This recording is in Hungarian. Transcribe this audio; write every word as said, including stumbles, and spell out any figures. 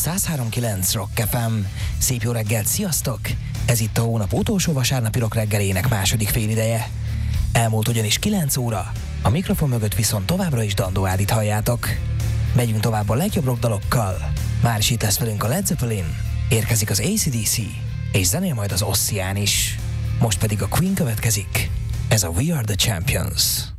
száz három kilenc Rock ef em. Szép jó reggelt, sziasztok! Ez itt a hónap utolsó vasárnapi rock reggelének második félideje. Elmúlt ugyanis kilenc óra, a mikrofon mögött viszont továbbra is Dandó Ádit halljátok. Megyünk tovább a legjobb rock dalokkal. Már is itt lesz velünk a Led Zeppelin, érkezik az á cé dé cé, és zenél majd az Ossian is. Most pedig a Queen következik. Ez a We Are The Champions.